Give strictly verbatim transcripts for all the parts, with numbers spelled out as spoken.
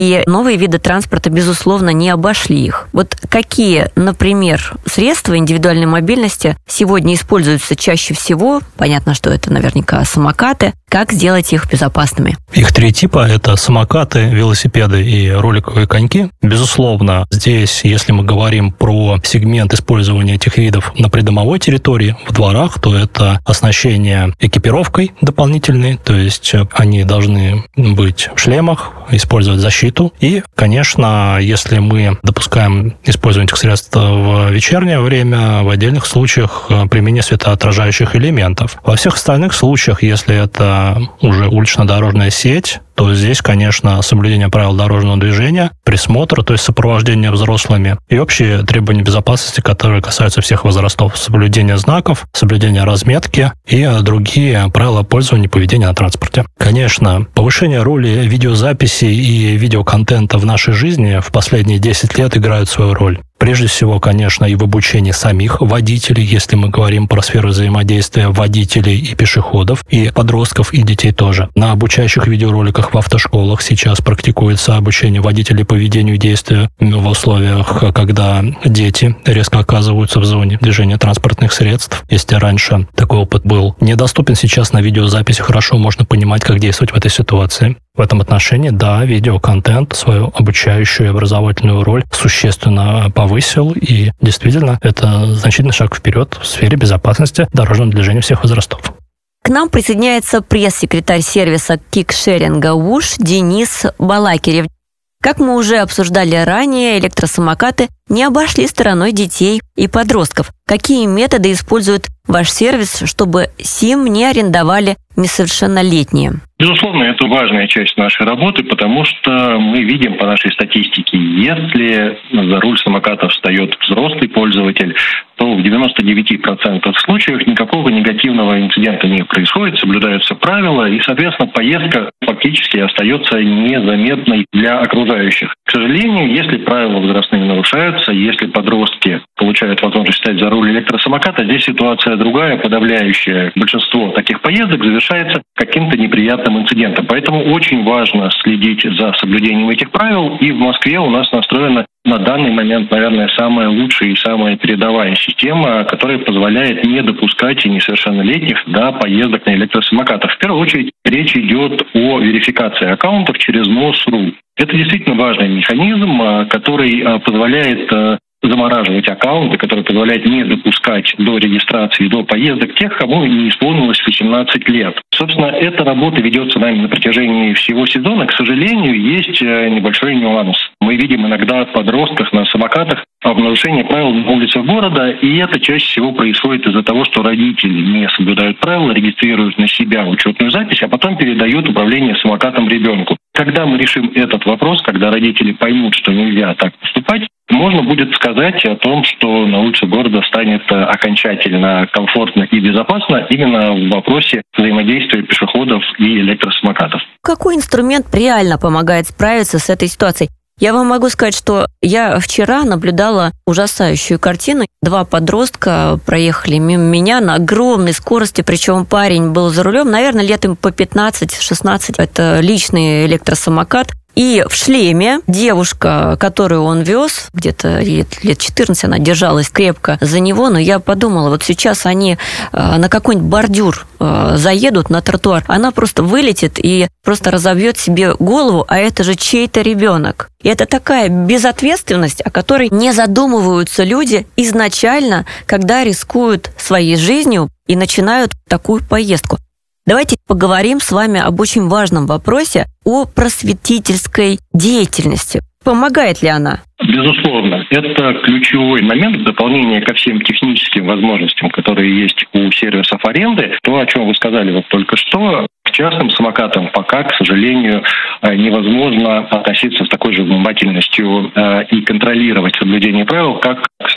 и новые виды транспорта, безусловно, не обошли их. Вот какие, например, средства индивидуальной мобильности сегодня используются чаще всего? Понятно, что это наверняка самокаты. Как сделать их безопасными? Их три типа – это самокаты, велосипеды и роликовые коньки. Безусловно, здесь, если мы говорим про сегмент использования этих видов на придомовой территории, в дворах, то это оснащение экипировкой дополнительной, то есть они должны быть в шлемах, использовать защиту. И, конечно, если мы допускаем использование этих средств в вечернее время, в отдельных случаях применение светоотражающих элементов. Во всех остальных случаях, если это уже улично-дорожная сеть, то здесь, конечно, соблюдение правил дорожного движения, присмотр, то есть сопровождение взрослыми, и общие требования безопасности, которые касаются всех возрастов, соблюдение знаков, соблюдение разметки и другие правила пользования и поведения на транспорте. Конечно, повышение роли видеозаписи и видеоконтента в нашей жизни в последние десять лет играют свою роль. Прежде всего, конечно, и в обучении самих водителей, если мы говорим про сферу взаимодействия водителей и пешеходов, и подростков, и детей тоже. На обучающих видеороликах в автошколах сейчас практикуется обучение водителей поведению и действию в условиях, когда дети резко оказываются в зоне движения транспортных средств. Если раньше такой опыт был недоступен, сейчас на видеозаписи хорошо можно понимать, как действовать в этой ситуации. В этом отношении, да, видеоконтент свою обучающую и образовательную роль существенно повысил, и действительно это значительный шаг вперед в сфере безопасности дорожного движения всех возрастов. К нам присоединяется пресс-секретарь сервиса кикшеринга ВУШ Денис Балакирев. Как мы уже обсуждали ранее, электросамокаты не обошли стороной детей и подростков. Какие методы использует ваш сервис, чтобы СИМ не арендовали несовершеннолетние? Безусловно, это важная часть нашей работы, потому что мы видим по нашей статистике, если за руль самоката встает взрослый пользователь, то в девяноста девяти процентах случаев никакого негативного инцидента не происходит, соблюдаются правила, и, соответственно, поездка фактически остается незаметной для окружающих. К сожалению, если правила возрастные нарушаются, если подростки получают возможность встать за руль электросамоката, здесь ситуация другая, подавляющее большинство таких поездок завершается каким-то неприятным инцидентом. Поэтому очень важно следить за соблюдением этих правил, и в Москве у нас настроена на данный момент, наверное, самая лучшая и самая передовая система, которая позволяет не допускать и несовершеннолетних до поездок на электросамокатах. В первую очередь речь идет о верификации аккаунтов через МОСРУ. Это действительно важный механизм, который позволяет замораживать аккаунты, который позволяет не допускать до регистрации, до поездок тех, кому не исполнилось восемнадцать лет. Собственно, эта работа ведется нами на протяжении всего сезона. К сожалению, есть небольшой нюанс. Мы видим иногда подростков на самокатах в нарушении правил на улицах города, и это чаще всего происходит из-за того, что родители не соблюдают правила, регистрируют на себя учетную запись, а потом передают управление самокатом ребенку. Когда мы решим этот вопрос, когда родители поймут, что нельзя так поступать, можно будет сказать о том, что на улице города станет окончательно комфортно и безопасно именно в вопросе взаимодействия пешеходов и электросамокатов. Какой инструмент реально помогает справиться с этой ситуацией? Я вам могу сказать, что я вчера наблюдала ужасающую картину. Два подростка проехали мимо меня на огромной скорости, причем парень был за рулем, наверное, лет им по пятнадцать-шестнадцать. Это личный электросамокат. И в шлеме девушка, которую он вез, где-то лет четырнадцать, она держалась крепко за него, но я подумала, вот сейчас они на какой-нибудь бордюр заедут, на тротуар, она просто вылетит и просто разобьет себе голову, а это же чей-то ребенок. И это такая безответственность, о которой не задумываются люди изначально, когда рискуют своей жизнью и начинают такую поездку. Давайте поговорим с вами об очень важном вопросе, о просветительской деятельности. Помогает ли она? Безусловно, это ключевой момент в дополнение ко всем техническим возможностям, которые есть у сервисов аренды. То, о чем вы сказали вот только что, к частным самокатам пока, к сожалению, невозможно относиться с такой же внимательностью и контролировать соблюдение правил, как к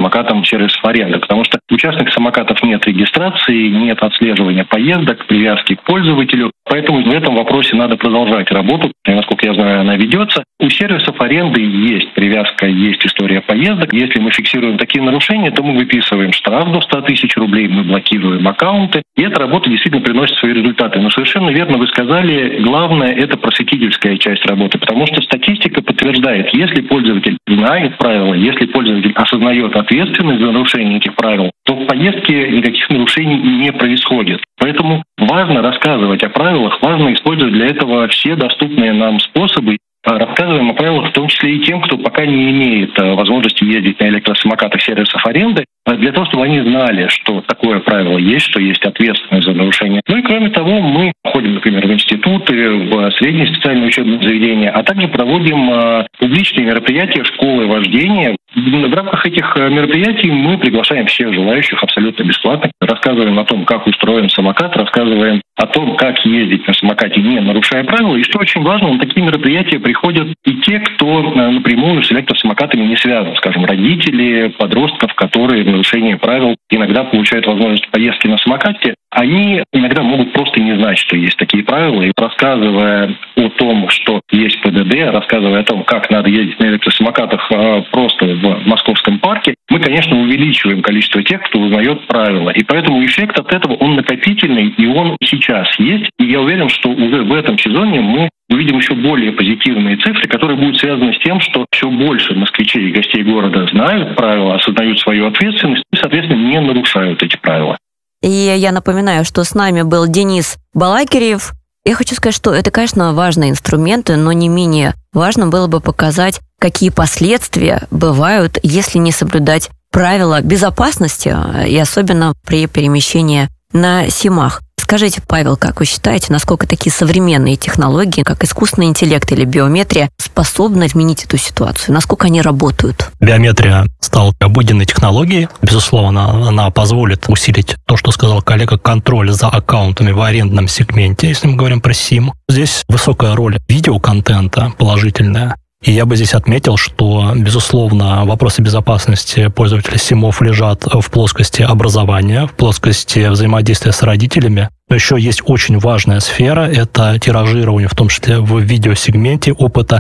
самокатам сервисов аренды, потому что у частных самокатов нет регистрации, нет отслеживания поездок, привязки к пользователю, поэтому в этом вопросе надо продолжать работу, и, насколько я знаю, она ведется. У сервисов аренды есть привязка, есть история поездок. Если мы фиксируем такие нарушения, то мы выписываем штраф до ста тысяч рублей, мы блокируем аккаунты, и эта работа действительно приносит свои результаты. Но совершенно верно вы сказали, главное – это просветительская часть работы, потому что статистика подтверждает, если пользователь знает правила, если пользователь осознает ответственность за нарушение этих правил, то в поездке никаких нарушений не происходит. Поэтому важно рассказывать о правилах, важно использовать для этого все доступные нам способы. Рассказываем о правилах в том числе и тем, кто пока не имеет возможности ездить на электросамокатах сервисов аренды, для того, чтобы они знали, что такое правило есть, что есть ответственность за нарушение. Ну и кроме того, мы ходим, например, в институты, в средние специальные учебные заведения, а также проводим публичные мероприятия школы вождения. В рамках этих мероприятий мы приглашаем всех желающих абсолютно бесплатно, рассказываем о том, как устроен самокат, рассказываем о том, как ездить на самокате, не нарушая правила. И что очень важно, на такие мероприятия приходят и те, кто напрямую с электросамокатами не связан, скажем, родители подростков, которые в нарушении правил иногда получают возможность поездки на самокате. Они иногда могут просто не знать, что есть такие правила, и рассказывая о том, что есть ПДД, рассказывая о том, как надо ездить на электросамокатах просто в московском парке, мы, конечно, увеличиваем количество тех, кто узнает правила. И поэтому эффект от этого, он накопительный, и он сейчас есть. И я уверен, что уже в этом сезоне мы увидим еще более позитивные цифры, которые будут связаны с тем, что все больше москвичей и гостей города знают правила, осознают свою ответственность и, соответственно, не нарушают эти правила. И я напоминаю, что с нами был Денис Балакирев. Я хочу сказать, что это, конечно, важные инструменты, но не менее важно было бы показать, какие последствия бывают, если не соблюдать правила безопасности, и особенно при перемещении на СИМах. Скажите, Павел, как вы считаете, насколько такие современные технологии, как искусственный интеллект или биометрия, способны изменить эту ситуацию? Насколько они работают? Биометрия стала обыденной технологией. Безусловно, она позволит усилить то, что сказал коллега, контроль за аккаунтами в арендном сегменте, если мы говорим про СИМ. Здесь высокая роль видеоконтента положительная. И я бы здесь отметил, что, безусловно, вопросы безопасности пользователей СИМов лежат в плоскости образования, в плоскости взаимодействия с родителями. Но еще есть очень важная сфера – это тиражирование, в том числе в видеосегменте, опыта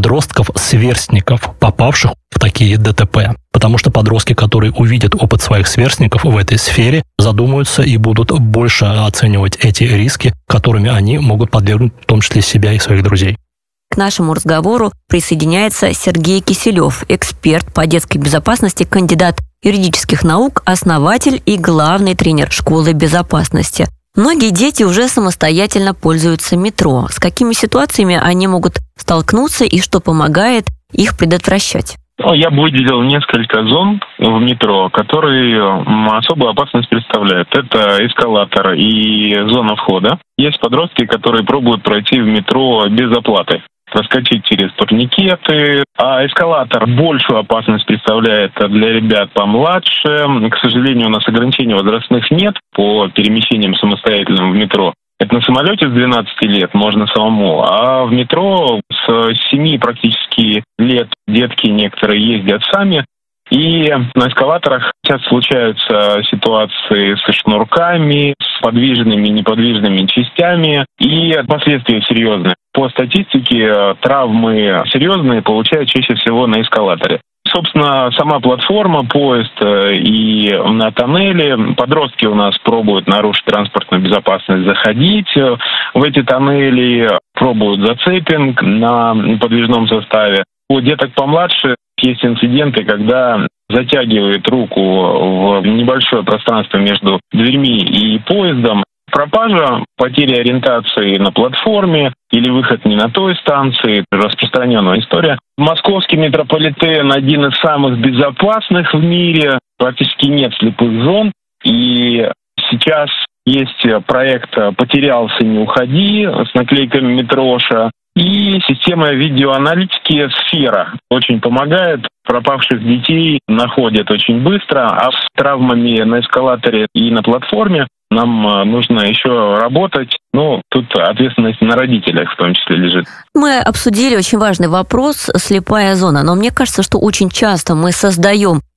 подростков-сверстников, попавших в такие ДТП. Потому что подростки, которые увидят опыт своих сверстников в этой сфере, задумаются и будут больше оценивать эти риски, которыми они могут подвергнуть, в том числе себя и своих друзей. К нашему разговору присоединяется Сергей Киселев, эксперт по детской безопасности, кандидат юридических наук, основатель и главный тренер школы безопасности. Многие дети уже самостоятельно пользуются метро. С какими ситуациями они могут столкнуться и что помогает их предотвращать? Я бы выделил несколько зон в метро, которые особую опасность представляют. Это эскалатор и зона входа. Есть подростки, которые пробуют пройти в метро без оплаты, проскочить через турникеты. А эскалатор большую опасность представляет для ребят помладше. К сожалению, у нас ограничений возрастных нет по перемещениям самостоятельным в метро. Это на самолете с двенадцати лет можно самому, а в метро с семи практически лет детки некоторые ездят сами. И на эскалаторах сейчас случаются ситуации со шнурками, с подвижными и неподвижными частями, и последствия серьезные. По статистике, травмы серьезные получают чаще всего на эскалаторе. Собственно, сама платформа, поезд и на тоннеле. Подростки у нас пробуют нарушить транспортную безопасность, заходить в эти тоннели, пробуют зацепинг на подвижном составе. У деток помладше есть инциденты, когда затягивает руку в небольшое пространство между дверьми и поездом. Пропажа, потеря ориентации на платформе или выход не на той станции, распространенная история. Московский метрополитен один из самых безопасных в мире, практически нет слепых зон. И сейчас есть проект «Потерялся, не уходи» с наклейками «Метроша». И система видеоаналитики «Сфера» очень помогает. Пропавших детей находят очень быстро, а с травмами на эскалаторе и на платформе нам нужно еще работать. Ну, тут ответственность на родителях в том числе лежит. Мы обсудили очень важный вопрос – слепая зона. Но мне кажется, что очень часто мы создаем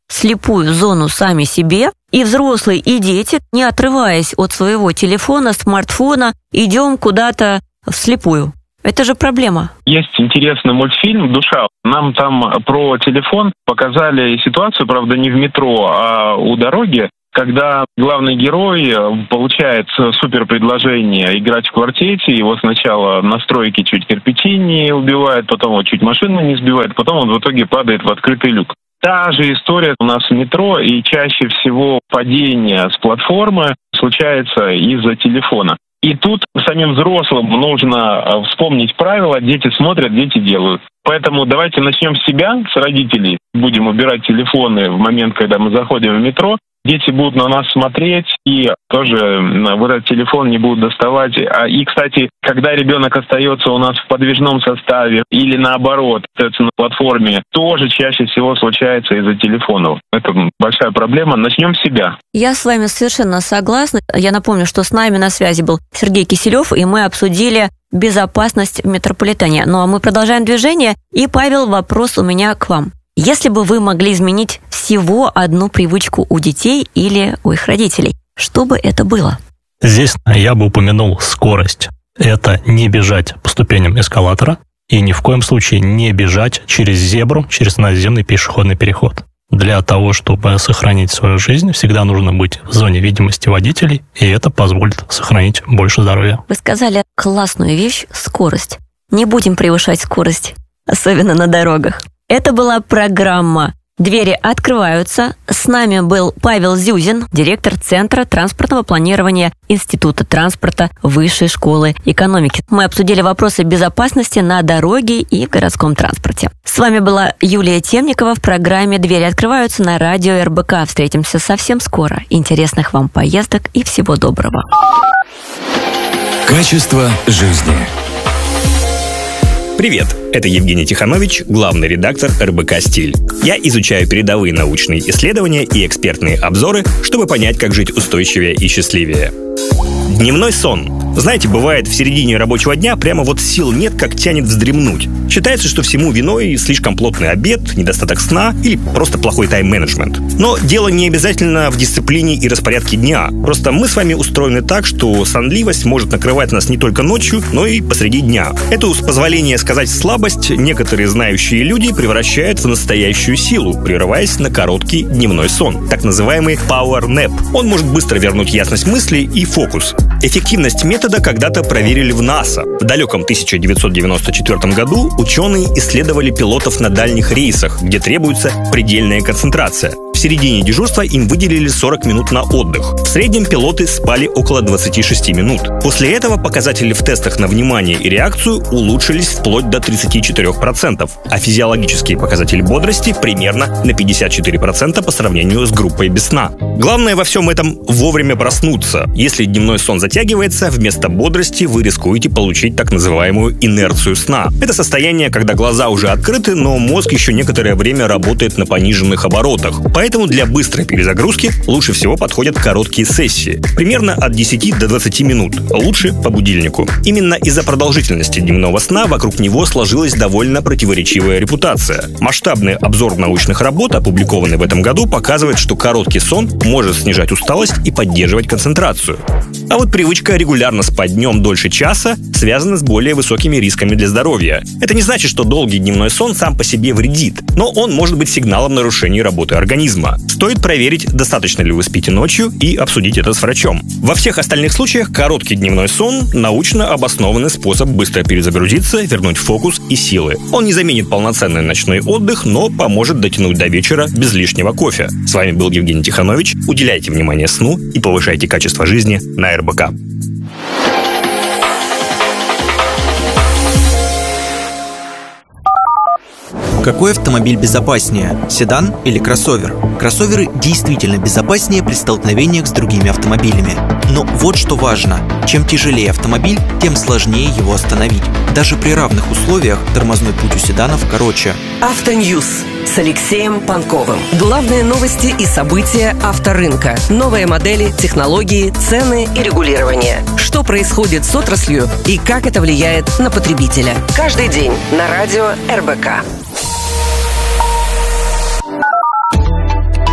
слепую зону сами себе, и взрослые, и дети, не отрываясь от своего телефона, смартфона, идем куда-то вслепую. Это же проблема. Есть интересный мультфильм «Душа». Нам там про телефон показали ситуацию, правда, не в метро, а у дороги, когда главный герой получает супер предложение играть в квартете, его сначала на стройке чуть кирпичи не убивает, потом его чуть машина не сбивает, потом он в итоге падает в открытый люк. Та же история у нас в метро, и чаще всего падение с платформы случается из-за телефона. И тут самим взрослым нужно вспомнить правила: дети смотрят, дети делают. Поэтому давайте начнем с себя, с родителей. Будем убирать телефоны в момент, когда мы заходим в метро. Дети будут на нас смотреть и тоже вот этот телефон не будут доставать. И, кстати, когда ребенок остается у нас в подвижном составе или наоборот, остается на платформе, тоже чаще всего случается из-за телефонов. Это большая проблема. Начнем с себя. Я с вами совершенно согласна. Я напомню, что с нами на связи был Сергей Киселев, и мы обсудили безопасность в метрополитене. Ну а мы продолжаем движение. И, Павел, вопрос у меня к вам. Если бы вы могли изменить всего одну привычку у детей или у их родителей, что бы это было? Здесь я бы упомянул скорость. Это не бежать по ступеням эскалатора и ни в коем случае не бежать через зебру, через наземный пешеходный переход. Для того, чтобы сохранить свою жизнь, всегда нужно быть в зоне видимости водителей, и это позволит сохранить больше здоровья. Вы сказали классную вещь – скорость. Не будем превышать скорость, особенно на дорогах. Это была программа «Двери открываются». С нами был Павел Зюзин, директор Центра транспортного планирования Института транспорта Высшей школы экономики. Мы обсудили вопросы безопасности на дороге и в городском транспорте. С вами была Юлия Темникова в программе «Двери открываются» на радио эр бэ ка. Встретимся совсем скоро. Интересных вам поездок и всего доброго. Качество жизни. Привет, это Евгений Тиханович, главный редактор эр бэ ка «Стиль». Я изучаю передовые научные исследования и экспертные обзоры, чтобы понять, как жить устойчивее и счастливее. Дневной сон. Знаете, бывает, в середине рабочего дня прямо вот сил нет, как тянет вздремнуть. Считается, что всему виной слишком плотный обед, недостаток сна или просто плохой тайм-менеджмент. Но дело не обязательно в дисциплине и распорядке дня. Просто мы с вами устроены так, что сонливость может накрывать нас не только ночью, но и посреди дня. Эту, с позволения сказать, слабость некоторые знающие люди превращают в настоящую силу, прерываясь на короткий дневной сон, так называемый power nap. Он может быстро вернуть ясность мысли и фокус. Эффективность метода когда-то проверили в НАСА. В далеком тысяча девятьсот девяносто четвёртом году ученые исследовали пилотов на дальних рейсах, где требуется предельная концентрация. В середине дежурства им выделили сорок минут на отдых. В среднем пилоты спали около двадцати шести минут. После этого показатели в тестах на внимание и реакцию улучшились вплоть до тридцати четырёх процентов, а физиологические показатели бодрости примерно на пятьдесят четыре процента по сравнению с группой без сна. Главное во всем этом вовремя проснуться. Если дневной сон затягивается, вместо бодрости вы рискуете получить так называемую инерцию сна. Это состояние, когда глаза уже открыты, но мозг еще некоторое время работает на пониженных оборотах. Поэтому для быстрой перезагрузки лучше всего подходят короткие сессии, примерно от десяти до двадцати минут, лучше по будильнику. Именно из-за продолжительности дневного сна вокруг него сложилась довольно противоречивая репутация. Масштабный обзор научных работ, опубликованный в этом году, показывает, что короткий сон может снижать усталость и поддерживать концентрацию. А вот привычка регулярно спать днем дольше часа связана с более высокими рисками для здоровья. Это не значит, что долгий дневной сон сам по себе вредит, но он может быть сигналом нарушения работы организма. Стоит проверить, достаточно ли вы спите ночью, и обсудить это с врачом. Во всех остальных случаях короткий дневной сон – научно обоснованный способ быстро перезагрузиться, вернуть фокус и силы. Он не заменит полноценный ночной отдых, но поможет дотянуть до вечера без лишнего кофе. С вами был Евгений Тиханович. Уделяйте внимание сну и повышайте качество жизни на эр бэ ка. Какой автомобиль безопаснее, седан или кроссовер? Кроссоверы действительно безопаснее при столкновениях с другими автомобилями. Но вот что важно. Чем тяжелее автомобиль, тем сложнее его остановить. Даже при равных условиях тормозной путь у седанов короче. Автоньюз с Алексеем Панковым. Главные новости и события авторынка. Новые модели, технологии, цены и регулирование. Что происходит с отраслью и как это влияет на потребителя. Каждый день на радио эр бэ ка.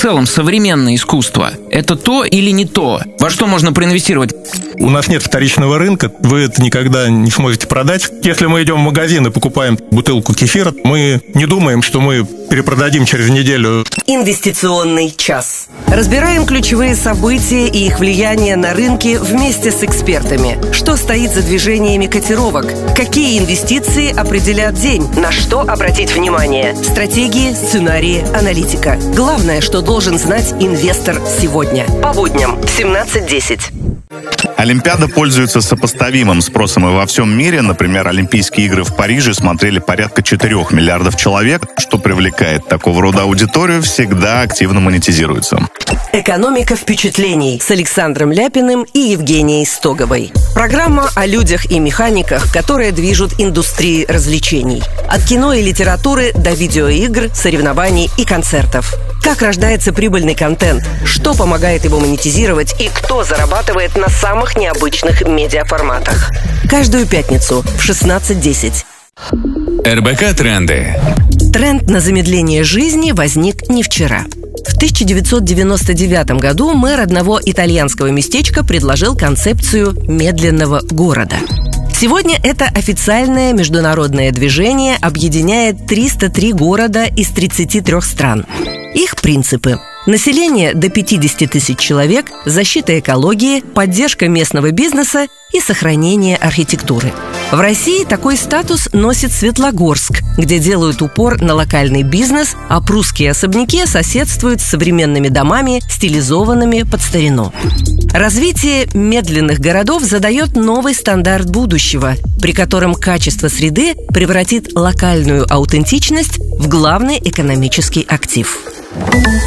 целом современное искусство – это то или не то? Во что можно проинвестировать? У нас нет вторичного рынка, вы это никогда не сможете продать. Если мы идем в магазин и покупаем бутылку кефира, мы не думаем, что мы перепродадим через неделю. Инвестиционный час. Разбираем ключевые события и их влияние на рынки вместе с экспертами. Что стоит за движениями котировок? Какие инвестиции определят день? На что обратить внимание? Стратегии, сценарии, аналитика. Главное, что должен знать инвестор сегодня. По будням в семнадцать десять. Олимпиада пользуется сопоставимым спросом и во всем мире. Например, Олимпийские игры в Париже смотрели порядка четырёх миллиардов человек. Что привлекает такого рода аудиторию, всегда активно монетизируется. Экономика впечатлений с Александром Ляпиным и Евгенией Стоговой. Программа о людях и механиках, которые движут индустрией развлечений. От кино и литературы до видеоигр, соревнований и концертов. Как рождается прибыльный контент, что помогает его монетизировать и кто зарабатывает на самых необычных медиаформатах. Каждую пятницу в шестнадцать десять. эр бэ ка тренды. Тренд на замедление жизни возник не вчера. В тысяча девятьсот девяносто девятом году мэр одного итальянского местечка предложил концепцию медленного города. Сегодня это официальное международное движение объединяет триста три города из тридцати трёх стран. Их принципы: население до пятидесяти тысяч человек, защита экологии, поддержка местного бизнеса и сохранение архитектуры. В России такой статус носит Светлогорск, где делают упор на локальный бизнес, а прусские особняки соседствуют с современными домами, стилизованными под старину. Развитие медленных городов задает новый стандарт будущего, при котором качество среды превратит локальную аутентичность в главный экономический актив.